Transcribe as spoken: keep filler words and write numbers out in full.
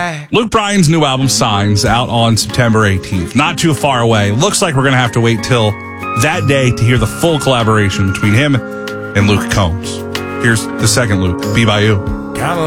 Right. Luke Bryan's new album, Signs, out on September eighteenth. Not too far away. Looks like we're going to have to wait till that day to hear the full collaboration between him and Luke Combs. Here's the second Luke, Be By You.